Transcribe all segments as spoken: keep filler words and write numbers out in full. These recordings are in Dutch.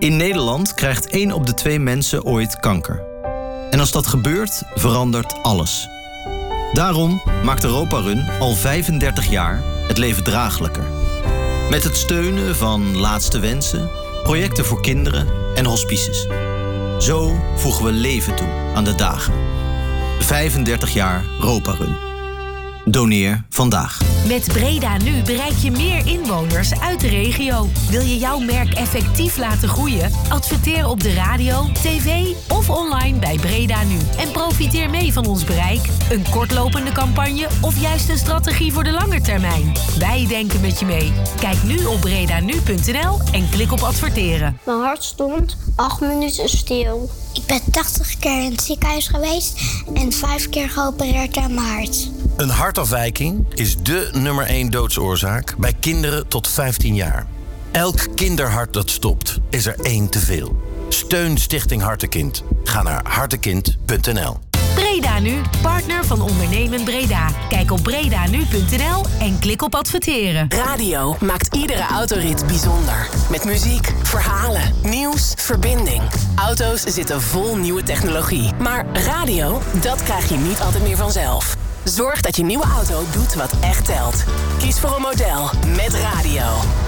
In Nederland krijgt één op de twee mensen ooit kanker. En als dat gebeurt, verandert alles. Daarom maakt Europa Run al vijfendertig jaar het leven draaglijker. Met het steunen van Laatste Wensen, projecten voor kinderen en hospices. Zo voegen we leven toe aan de dagen. vijfendertig jaar Europa Run. Doneer vandaag. Met Breda Nu bereik je meer inwoners uit de regio. Wil je jouw merk effectief laten groeien? Adverteer op de radio, tv of online bij Breda Nu. En profiteer mee van ons bereik, een kortlopende campagne of juist een strategie voor de lange termijn. Wij denken met je mee. Kijk nu op bredanu punt n l en klik op adverteren. Mijn hart stond acht minuten stil. Ik ben tachtig keer in het ziekenhuis geweest en vijf keer geopereerd aan mijn hart. Een hartafwijking is dé nummer één doodsoorzaak bij kinderen tot vijftien jaar. Elk kinderhart dat stopt, is er één te veel. Steun Stichting Hartekind. Ga naar hartekind punt n l. Breda Nu, partner van Ondernemen Breda. Kijk op bredanu punt n l en klik op adverteren. Radio maakt iedere autorit bijzonder. Met muziek, verhalen, nieuws, verbinding. Auto's zitten vol nieuwe technologie. Maar radio, dat krijg je niet altijd meer vanzelf. Zorg dat je nieuwe auto doet wat echt telt. Kies voor een model met radio.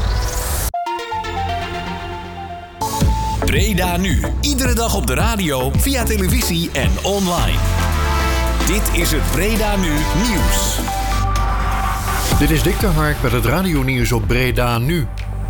Breda Nu. Iedere dag op de radio, via televisie en online. Dit is het Breda Nu nieuws. Dit is Dick de Hark met het radionieuws op Breda Nu.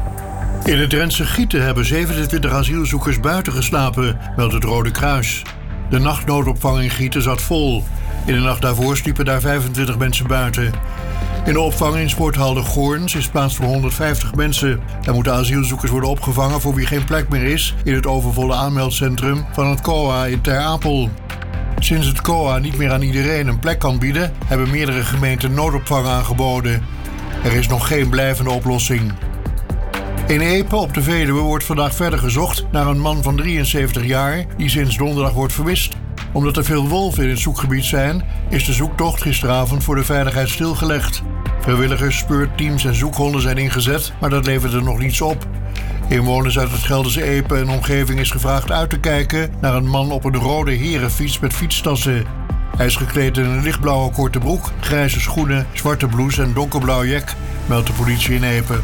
In het Drentse Gieten hebben zevenentwintig asielzoekers buiten geslapen, meldt het Rode Kruis. De nachtnoodopvang in Gieten zat vol. In de nacht daarvoor sliepen daar vijfentwintig mensen buiten. In de opvang in sporthal de Goorns is plaats voor honderdvijftig mensen. Er moeten asielzoekers worden opgevangen voor wie geen plek meer is in het overvolle aanmeldcentrum van het C O A in Ter Apel. Sinds het C O A niet meer aan iedereen een plek kan bieden, hebben meerdere gemeenten noodopvang aangeboden. Er is nog geen blijvende oplossing. In Epe op de Veluwe wordt vandaag verder gezocht naar een man van drieënzeventig jaar die sinds donderdag wordt vermist. Omdat er veel wolven in het zoekgebied zijn, is de zoektocht gisteravond voor de veiligheid stilgelegd. Vrijwilligers, speurteams en zoekhonden zijn ingezet, maar dat levert er nog niets op. Inwoners uit het Gelderse Epe en omgeving is gevraagd uit te kijken naar een man op een rode herenfiets met fietstassen. Hij is gekleed in een lichtblauwe korte broek, grijze schoenen, zwarte blouse en donkerblauw jek, meldt de politie in Epe.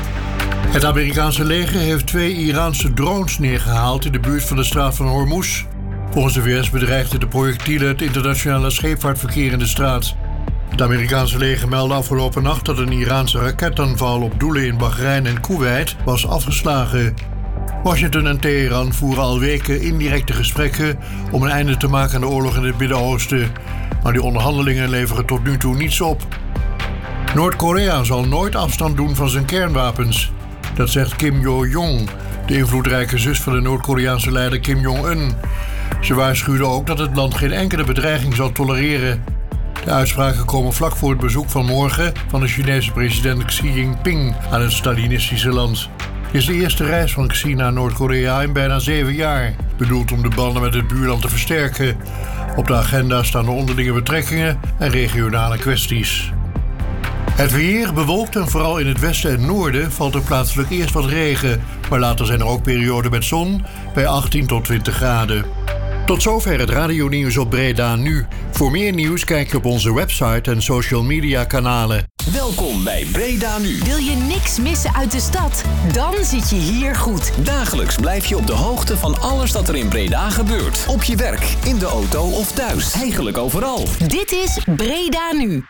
Het Amerikaanse leger heeft twee Iraanse drones neergehaald in de buurt van de straat van Hormuz. Volgens de V S bedreigden de projectielen het internationale scheepvaartverkeer in de straat. Het Amerikaanse leger meldde afgelopen nacht dat een Iraanse raketaanval op doelen in Bahrein en Koeweit was afgeslagen. Washington en Teheran voeren al weken indirecte gesprekken om een einde te maken aan de oorlog in het Midden-Oosten. Maar die onderhandelingen leveren tot nu toe niets op. Noord-Korea zal nooit afstand doen van zijn kernwapens. Dat zegt Kim Yo-jong, de invloedrijke zus van de Noord-Koreaanse leider Kim Jong-un. Ze waarschuwde ook dat het land geen enkele bedreiging zal tolereren. De uitspraken komen vlak voor het bezoek van morgen van de Chinese president Xi Jinping aan het Stalinistische land. Het is de eerste reis van Xi naar Noord-Korea in bijna zeven jaar, bedoeld om de banden met het buurland te versterken. Op de agenda staan de onderlinge betrekkingen en regionale kwesties. Het weer bewolkt en vooral in het westen en noorden valt er plaatselijk eerst wat regen, maar later zijn er ook perioden met zon bij achttien tot twintig graden. Tot zover het radionieuws op Breda Nu. Voor meer nieuws kijk je op onze website en social media kanalen. Welkom bij Breda Nu. Wil je niks missen uit de stad? Dan zit je hier goed. Dagelijks blijf je op de hoogte van alles dat er in Breda gebeurt. Op je werk, in de auto of thuis. Eigenlijk overal. Dit is Breda Nu.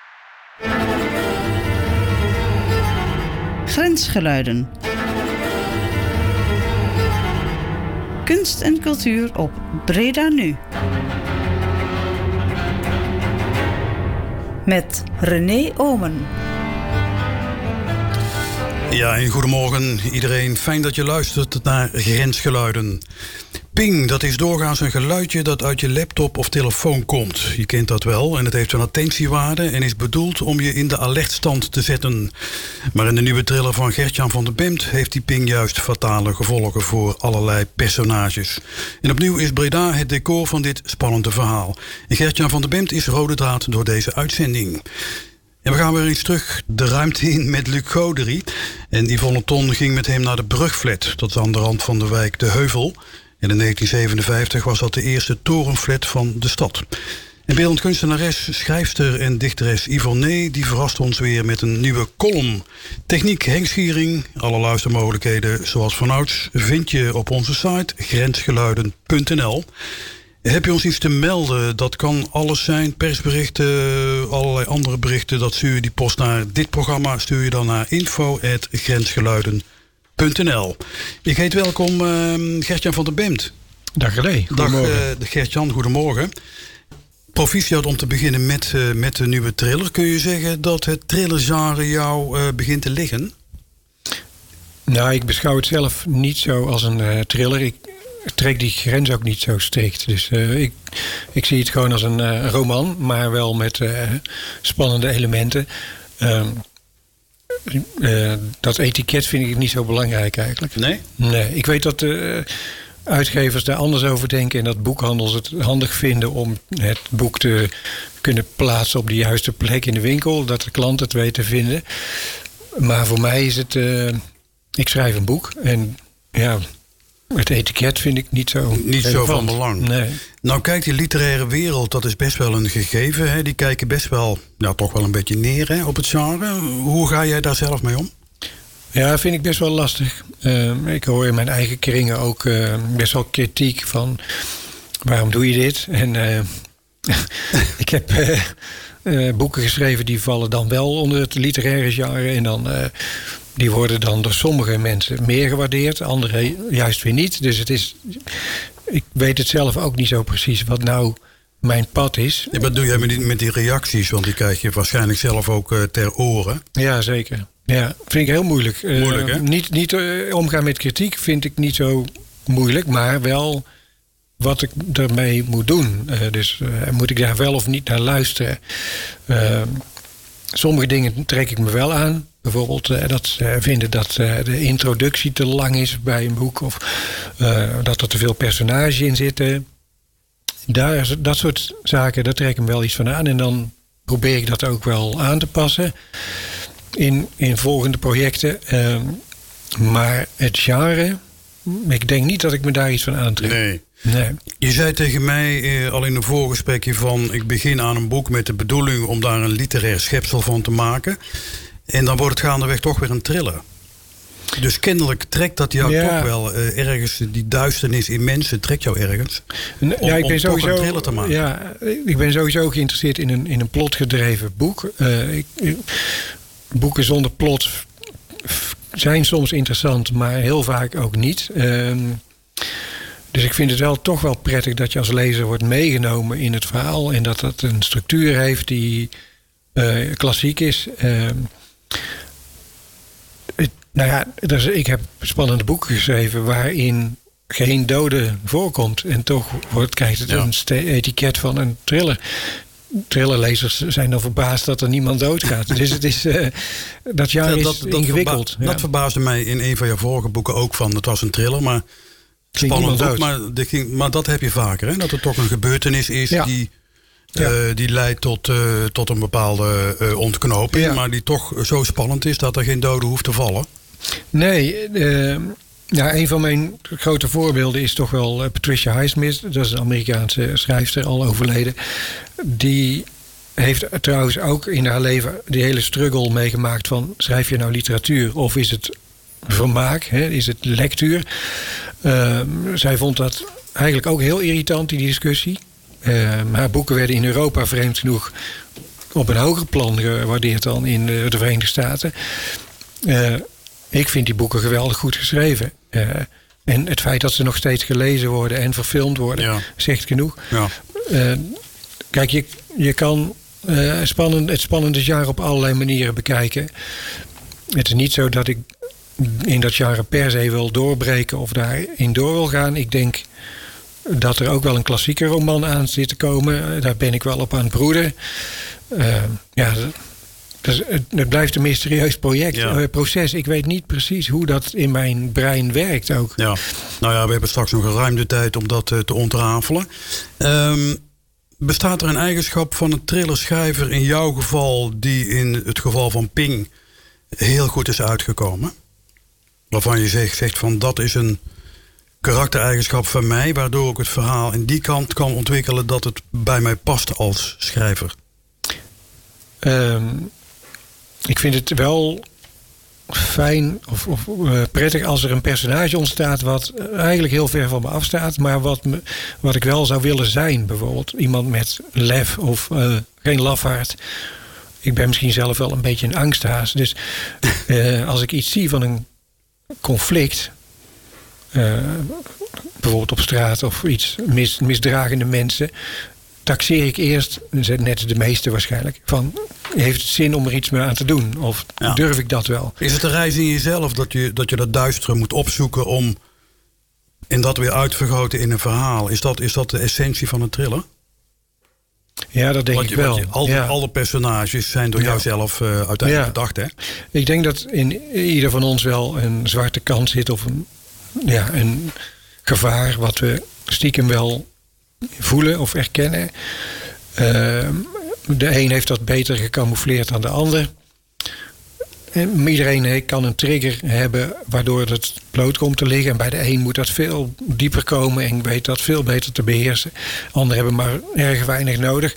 Grensgeluiden. Kunst en cultuur op Breda Nu. Met René Omen. Ja, en goedemorgen iedereen. Fijn dat je luistert naar Grensgeluiden. Ping, dat is doorgaans een geluidje dat uit je laptop of telefoon komt. Je kent dat wel en het heeft een attentiewaarde en is bedoeld om je in de alertstand te zetten. Maar in de nieuwe thriller van Gert-Jan van der Bemt heeft die ping juist fatale gevolgen voor allerlei personages. En opnieuw is Breda het decor van dit spannende verhaal. En Gert-Jan van der Bemt is rode draad door deze uitzending. En we gaan weer eens terug de ruimte in met Luc Godery. En Yvonne Ton ging met hem naar de Brugflat. Dat is aan de rand van de wijk De Heuvel. En in negentien zevenenvijftig was dat de eerste torenflat van de stad. En beeldend kunstenares, schrijfster en dichteres Yvonne... die verrast ons weer met een nieuwe column. Techniek Henk Schiering. Alle luistermogelijkheden zoals vanouds vind je op onze site grensgeluiden punt n l. Heb je ons iets te melden? Dat kan alles zijn. Persberichten, allerlei andere berichten. Dat stuur je die post naar dit programma. Stuur je dan naar info at grensgeluiden punt n l. Ik heet welkom uh, Gert-Jan van der Bemt. Dag René. Dag uh, Gert-Jan, goedemorgen. Proficiat om te beginnen met, uh, met de nieuwe thriller. Kun je zeggen dat het thrillergenre jou uh, begint te liggen? Nou, ik beschouw het zelf niet zo als een uh, thriller. Ik trek die grens ook niet zo strikt. Dus uh, ik, ik zie het gewoon als een uh, roman, maar wel met uh, spannende elementen. Uh, uh, dat etiket vind ik niet zo belangrijk eigenlijk. Nee? Nee, ik weet dat uh, uitgevers daar anders over denken en dat boekhandels het handig vinden om het boek te kunnen plaatsen op de juiste plek in de winkel, dat de klant het weet te vinden. Maar voor mij is het, uh, ik schrijf een boek en ja, het etiket vind ik niet zo Niet relevant. zo van belang. Nee. Nou, kijk, die literaire wereld, dat is best wel een gegeven. Hè? Die kijken best wel, ja, toch wel een beetje neer hè, op het genre. Hoe ga jij daar zelf mee om? Ja, vind ik best wel lastig. Uh, ik hoor in mijn eigen kringen ook uh, best wel kritiek van waarom doe je dit? En uh, ik heb uh, uh, boeken geschreven die vallen dan wel onder het literaire genre. En dan, uh, die worden dan door sommige mensen meer gewaardeerd, anderen juist weer niet. Dus het is, ik weet het zelf ook niet zo precies wat nou mijn pad is. Ja, wat doe jij met die, met die reacties? Want die krijg je waarschijnlijk zelf ook uh, ter oren. Ja, zeker. Ja, vind ik heel moeilijk. Moeilijk, hè? Uh, niet niet uh, omgaan met kritiek vind ik niet zo moeilijk, maar wel wat ik ermee moet doen. Uh, dus uh, moet ik daar wel of niet naar luisteren? Uh, sommige dingen trek ik me wel aan. Bijvoorbeeld uh, dat ze vinden dat uh, de introductie te lang is bij een boek, of uh, dat er te veel personages in zitten. Daar, dat soort zaken, daar trek ik me wel iets van aan. En dan probeer ik dat ook wel aan te passen in, in volgende projecten. Uh, maar het genre, ik denk niet dat ik me daar iets van aantrek. Nee. Nee. Je zei tegen mij eh, al in een voorgesprekje van, ik begin aan een boek met de bedoeling om daar een literair schepsel van te maken. En dan wordt het gaandeweg toch weer een thriller. Dus kennelijk trekt dat jou ja. toch wel uh, ergens, die duisternis in mensen trekt jou ergens. Om, ja, ik ben om sowieso, toch een thriller te maken. Ja, ik ben sowieso geïnteresseerd in een, in een plotgedreven boek. Uh, ik, boeken zonder plot zijn soms interessant, maar heel vaak ook niet. Uh, dus ik vind het wel toch wel prettig dat je als lezer wordt meegenomen in het verhaal. En dat dat een structuur heeft die uh, klassiek is. Uh, het, nou ja, dus ik heb spannende boeken geschreven waarin geen dode voorkomt. En toch wordt, krijgt het ja. een ste- etiket van een thriller. Thrillerlezers zijn dan verbaasd dat er niemand doodgaat. Dus het is, uh, dat jaar is dat, dat, ingewikkeld. Dat, verba- ja. dat verbaasde mij in een van je vorige boeken ook van. Het was een thriller, maar spannend boek. Maar, ging, maar dat heb je vaker, hè? Dat er toch een gebeurtenis is ja. die, ja. uh, die leidt tot, uh, tot een bepaalde uh, ontknoping. Ja. Maar die toch zo spannend is dat er geen dode hoeft te vallen. Nee, uh, ja, een van mijn grote voorbeelden is toch wel uh, Patricia Highsmith. Dat is een Amerikaanse schrijfster, al overleden. Die heeft trouwens ook in haar leven die hele struggle meegemaakt van, schrijf je nou literatuur of is het vermaak, hè? Is het lectuur? Uh, zij vond dat eigenlijk ook heel irritant, die discussie. Uh, haar boeken werden in Europa vreemd genoeg op een hoger plan gewaardeerd dan in de, de Verenigde Staten. Uh, ik vind die boeken geweldig goed geschreven. Uh, en het feit dat ze nog steeds gelezen worden en verfilmd worden, ja. zegt genoeg. Ja. Uh, kijk, je, je kan uh, spannend, het spannende genre op allerlei manieren bekijken. Het is niet zo dat ik in dat genre per se wil doorbreken of daarin door wil gaan. Ik denk dat er ook wel een klassieke roman aan zit te komen. Daar ben ik wel op aan het broeden. Uh, ja, dus het, het blijft een mysterieus project, ja. uh, proces. Ik weet niet precies hoe dat in mijn brein werkt ook. Ja. Nou ja, we hebben straks nog een ruim de tijd om dat uh, te ontrafelen. Um, Bestaat er een eigenschap van een thrillerschrijver in jouw geval, die in het geval van Ping heel goed is uitgekomen? Waarvan je zegt, zegt van dat is een karaktereigenschap van mij, waardoor ik het verhaal in die kant kan ontwikkelen dat het bij mij past als schrijver. Um, ik vind het wel fijn of, of uh, prettig als er een personage ontstaat wat eigenlijk heel ver van me afstaat, maar wat, me, wat ik wel zou willen zijn. Bijvoorbeeld iemand met lef of uh, geen lafaard. Ik ben misschien zelf wel een beetje een angsthaas. Dus uh, als ik iets zie van een conflict, uh, bijvoorbeeld op straat of iets mis, misdragende mensen, taxeer ik eerst, net de meeste waarschijnlijk, van heeft het zin om er iets mee aan te doen? Of ja. durf ik dat wel? Is het een reis in jezelf dat je dat, je dat duistere moet opzoeken om en dat weer uitvergroten in een verhaal? Is dat, is dat de essentie van een thriller? Ja, dat denk want je, ik wel. Je, al, ja. Alle personages zijn door ja. jouzelf uh, uiteindelijk ja. bedacht, hè? Ik denk dat in ieder van ons wel een zwarte kant zit of een, ja, een gevaar wat we stiekem wel voelen of erkennen. Uh, de een heeft dat beter gecamoufleerd dan de ander. En iedereen kan een trigger hebben waardoor het bloot komt te liggen. En bij de een moet dat veel dieper komen en weet dat veel beter te beheersen. Anderen hebben maar erg weinig nodig.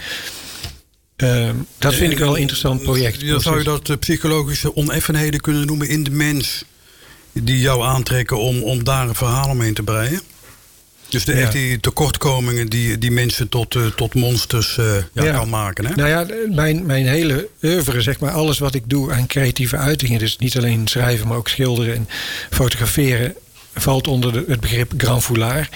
Uh, dat vind ik wel een interessant project. Ja, zou je dat psychologische oneffenheden kunnen noemen in de mens die jou aantrekken om, om daar een verhaal omheen te breien? Dus de, ja. echt die tekortkomingen die, die mensen tot, uh, tot monsters uh, ja, ja. kan maken. Hè? Nou ja, mijn, mijn hele oeuvre, zeg maar, alles wat ik doe aan creatieve uitingen, dus niet alleen schrijven, maar ook schilderen en fotograferen, valt onder de, het begrip grand foulard.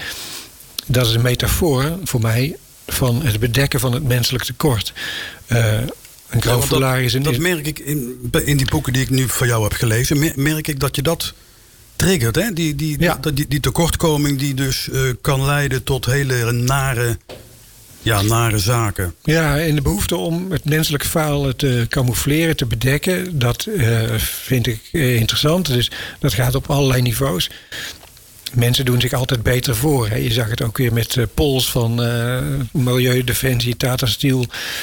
Dat is een metafoor voor mij van het bedekken van het menselijk tekort. Uh, een grand ja, foulard dat, is een... Dat merk ik in, in die boeken die ik nu van jou heb gelezen, merk ik dat je dat triggert, hè? Die, die, ja. die, die tekortkoming die dus uh, kan leiden tot hele nare, ja, nare zaken. Ja, en de behoefte om het menselijke falen te camoufleren, te bedekken, dat uh, vind ik uh, interessant. Dus dat gaat op allerlei niveaus. Mensen doen zich altijd beter voor. Hè. Je zag het ook weer met uh, Pols van uh, Milieudefensie, Tata Steel.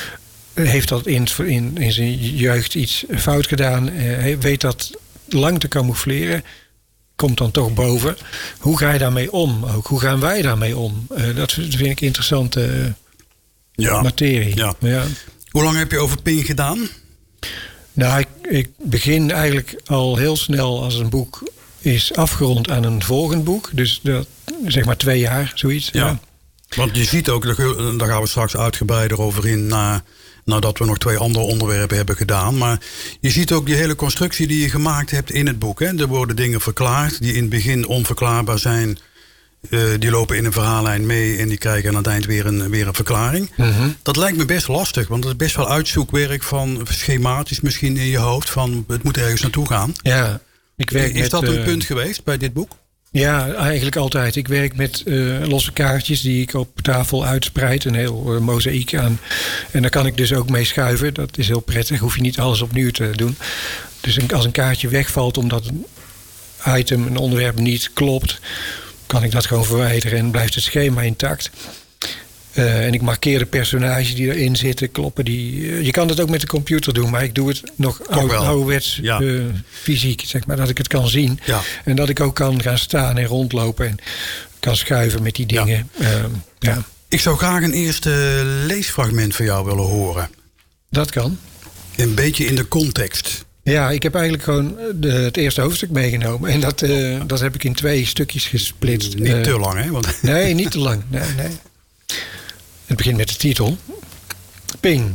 Heeft dat in, in, in zijn jeugd iets fout gedaan. Uh, weet dat lang te camoufleren. Komt dan toch boven. Hoe ga je daarmee om? Ook hoe gaan wij daarmee om? Uh, dat vind ik interessante uh, ja. materie. Ja. Ja. Hoe lang heb je over Ping gedaan? Nou, ik, ik begin eigenlijk al heel snel als een boek is afgerond aan een volgend boek. Dus dat, zeg maar twee jaar, zoiets. Ja. Ja. Want je ziet ook, daar gaan we straks uitgebreider over in, na, nadat we nog twee andere onderwerpen hebben gedaan. Maar je ziet ook die hele constructie die je gemaakt hebt in het boek. Hè. Er worden dingen verklaard die in het begin onverklaarbaar zijn. Uh, die lopen in een verhaallijn mee en die krijgen aan het eind weer een, weer een verklaring. Mm-hmm. Dat lijkt me best lastig, want het is best wel uitzoekwerk van schematisch misschien in je hoofd. Van het moet ergens naartoe gaan. Ja, ik werk is met, dat een uh, punt geweest bij dit boek? Ja, eigenlijk altijd. Ik werk met uh, losse kaartjes die ik op tafel uitspreid. Een heel uh, mozaïek aan. En daar kan ik dus ook mee schuiven. Dat is heel prettig. Hoef je niet alles opnieuw te doen. Dus als een kaartje wegvalt omdat een item, een onderwerp niet klopt, kan ik dat gewoon verwijderen en blijft het schema intact. Uh, en ik markeer de personages die erin zitten, kloppen die. Uh, je kan dat ook met de computer doen, maar ik doe het nog ou- ouderwets ja. uh, fysiek, zeg maar, dat ik het kan zien. Ja. En dat ik ook kan gaan staan en rondlopen en kan schuiven met die dingen. Ja. Uh, ja. Ik zou graag een eerste leesfragment van jou willen horen. Dat kan. Een beetje in de context. Ja, ik heb eigenlijk gewoon de, het eerste hoofdstuk meegenomen. En dat, uh, dat heb ik in twee stukjes gesplitst. Niet uh, te lang, hè? Want... Nee, niet te lang. Nee, nee. Het begint met de titel. Ping.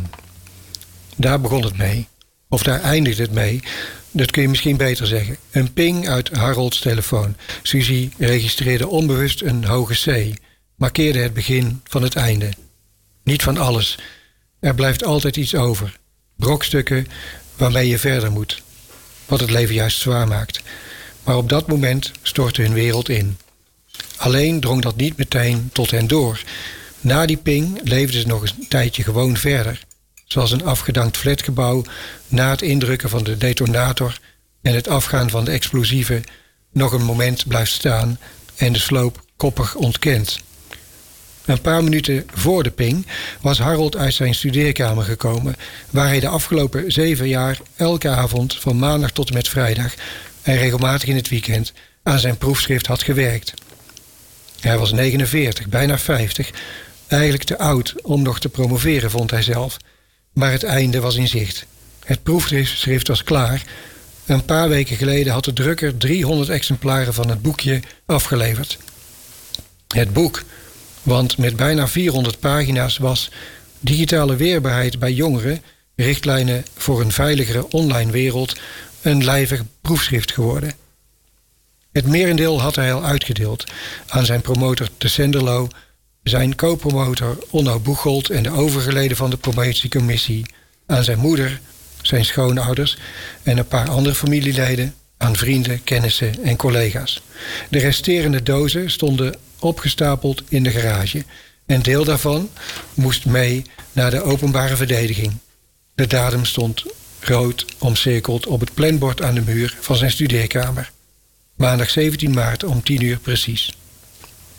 Daar begon het mee. Of daar eindigt het mee. Dat kun je misschien beter zeggen. Een ping uit Harolds telefoon. Suzy registreerde onbewust een hoge C. Markeerde het begin van het einde. Niet van alles. Er blijft altijd iets over. Brokstukken waarmee je verder moet. Wat het leven juist zwaar maakt. Maar op dat moment stortte hun wereld in. Alleen drong dat niet meteen tot hen door. Na die ping leefden ze nog een tijdje gewoon verder. Zoals een afgedankt flatgebouw na het indrukken van de detonator en het afgaan van de explosieven nog een moment blijft staan en de sloop koppig ontkent. Een paar minuten voor de ping was Harold uit zijn studeerkamer gekomen, waar hij de afgelopen zeven jaar elke avond van maandag tot en met vrijdag en regelmatig in het weekend aan zijn proefschrift had gewerkt. Hij was negenenveertig, bijna vijftig, eigenlijk te oud om nog te promoveren, vond hij zelf. Maar het einde was in zicht. Het proefschrift was klaar. Een paar weken geleden had de drukker driehonderd exemplaren van het boekje afgeleverd. Het boek, want met bijna vierhonderd pagina's, was Digitale weerbaarheid bij jongeren, richtlijnen voor een veiligere online wereld, een lijvig proefschrift geworden. Het merendeel had hij al uitgedeeld aan zijn promotor De Senderlo, zijn co-promotor Onno Boegold en de overige leden van de promotiecommissie, aan zijn moeder, zijn schoonouders en een paar andere familieleden, aan vrienden, kennissen en collega's. De resterende dozen stonden opgestapeld in de garage. Een deel daarvan moest mee naar de openbare verdediging. De datum stond rood omcirkeld op het planbord aan de muur van zijn studeerkamer. Maandag zeventien maart om tien uur precies.